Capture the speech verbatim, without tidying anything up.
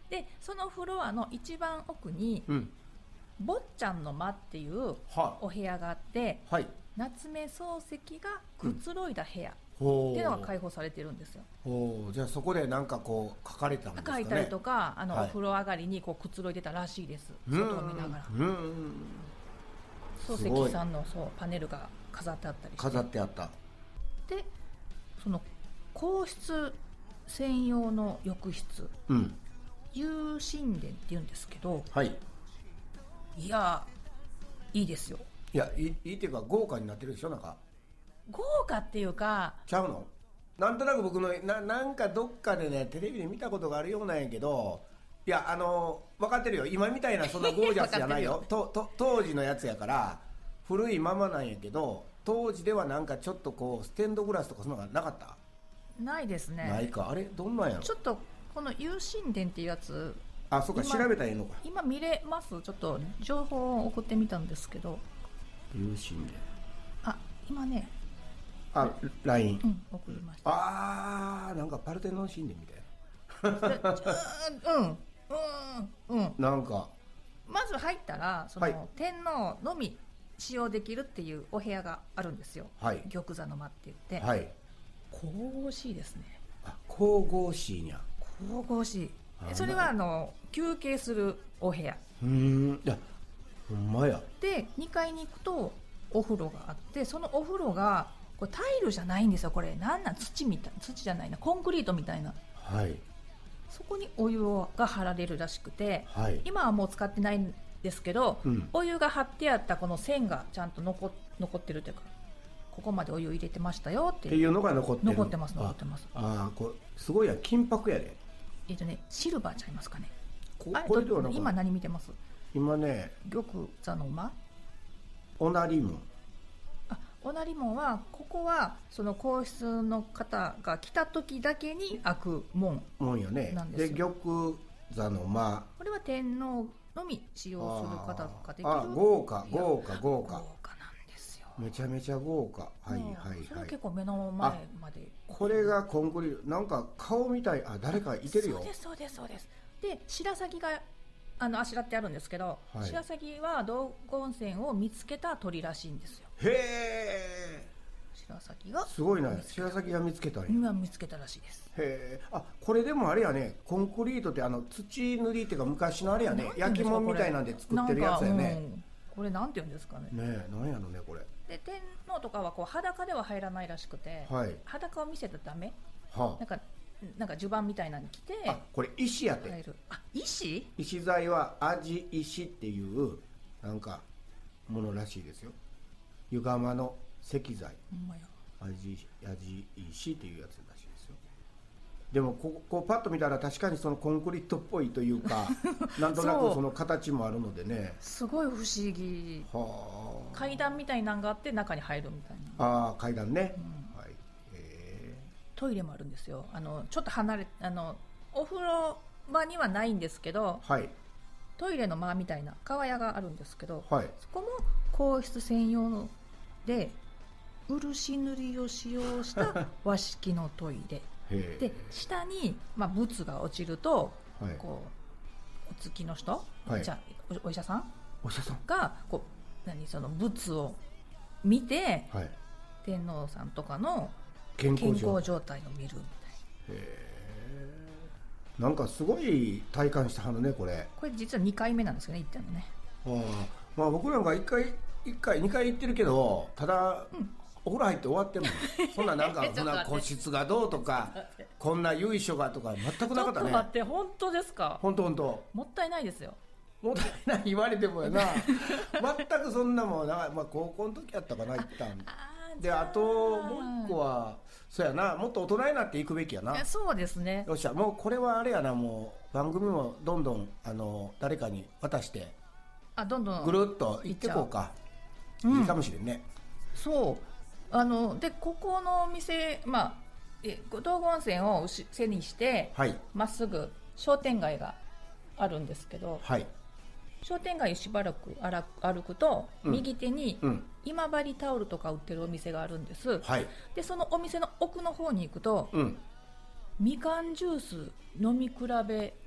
でそのフロアの一番奥に、うん、坊ちゃんの間っていうお部屋があって、はい、夏目漱石がくつろいだ部屋、うん、っていうのが開放されてるんですよ。 おじゃあそこで何かこう書かれたんですかね。 書いたりとかあの、はい、お風呂上がりにこうくつろいでたらしいです。外を見ながら、うんうん、漱石さんのそうパネルが飾ってあったりして飾ってあった。 でその皇室専用の浴室、うん、有神殿っていうんですけど、はい、いやいいですよ。 いやいい、いいっていうか豪華になってるでしょ。なんか豪華っていうかちゃうの。なんとなく僕の な, なんかどっかでねテレビで見たことがあるようなんやけど、いやあの分かってるよ。今みたいなそんなゴージャスじゃないよ。よとと当時のやつやから古いままなんやけど、当時ではなんかちょっとこうステンドグラスとかそんなのがなかった。 ないですね。 ないか。あれどんなんやろ。 ちょっとこの有神殿っていうやつ、 あ、そうか調べたらいいのか。 今見れます。ちょっと情報を送ってみたんですけど。 有神殿、 あ今ねあ ライン、 うん、送りました。 あーなんかパルテノン神殿みたいなうんうんうんなんかまず入ったらその、はい、天皇のみ使用できるっていうお部屋があるんですよ、はい、玉座の間って言って、はい、神々しいですね。 あ神々しいにゃ。 神々しい。それはあの休憩するお部屋。 うーん、いやほんまや。 でにかいに行くとお風呂があって、そのお風呂がこれタイルじゃないんですよ。これなんなん土みたい、土じゃないな、コンクリートみたいな、はい、そこにお湯が張られるらしくて、はい、今はもう使ってないんですけど、うん、お湯が張ってあったこの線がちゃんと 残, 残ってるというか、ここまでお湯入れてましたよっていう、 っていうのが残ってる。 残ってます残ってます。 ああこれすごいや、金箔やで。 えっとねシルバーちゃいますかね。 ここれではなんか今何見てます？ 今ね玉座の間、 オナリ門。 あオナリ門はここはその皇室の方が来た時だけに開く門門よね。 なんですよ。 で玉座の間、 これは天皇のみ使用する方ができる。 あ豪華豪華豪華豪華なんですよ。 めちゃめちゃ豪華。はいはいはい。 それは結構目の前まで。 これがコンクリート、なんか顔みたい。あ誰かいてるよ。 そうですそうですそうです。で白鷺があのあしらってあるんですけど、はい、白鷺は道後温泉を見つけた鳥らしいんですよ。 へえ。 白鷺がすごいな。白鷺が見つけたんや。 今見つけたらしいです。 へえ。あこれでもあれやね、コンクリートってあの土塗りっていうか昔のあれやね、焼き物みたいなんで作ってるやつやね。 うん、これなんて言うんですかね。 ねえなんやろねこれ。 で天皇とかはこう裸では入らないらしくて、はい、裸を見せたらダメ、はあ、なんかなんか襦袢みたいなのに着て。 あこれ石やて。 あ石石材は味石っていうなんかものらしいですよ。湯釜の石材、ほんまや。味味石っていうやつらしいですよ。でもここパッと見たら確かにそのコンクリートっぽいというかなんとなくその形もあるのでね、 すごい不思議。はあ、階段みたいなのがあって中に入るみたいな。 ああ階段ね、うん、はい。 トイレもあるんですよ。あのちょっと離れあのお風呂場にはないんですけど、はい、トイレの間みたいな川屋があるんですけど、はい、そこも皇室専用で漆塗りを使用した和式のトイレで、下に、まあ、仏が落ちると、はい、こうお付きの人、はい、じゃあ お, お医者さんお医者さんがこう何その仏を見て、はい、天皇さんとかの健康状態を見るみたいな。へー、なんかすごい体感したはずねこれ。 これ実はにかいめなんですよね、行ったのね。 あ、まあ、僕なんかいっかいいっかいにかい行ってるけど、ただ、うん、お風呂入って終わってもそんななんかそんな個室がどうとかこんな由緒がとか全くなかったね。 ちょっと待って、本当ですか？ 本当本当。 もったいないですよ。 もったいない言われてもやな全くそんなもんな、まあ、高校の時やったかな行ったんで、あともう一個はそうやな、もっと大人になっていくべきやな。 いやそうですね。 よっしゃ、もうこれはあれやな、もう番組もどんどんあの誰かに渡してあどんどんぐるっと行ってこうか。いいかもしれんね、 うん、そうあのでここのお店、まあ、え道後温泉を背にしてま、はい、っすぐ商店街があるんですけど、はい、商店街をしばらく歩くと、うん、右手に今治タオルとか売ってるお店があるんです、はい、でそのお店の奥の方に行くと、うん、みかんジュース飲み比べ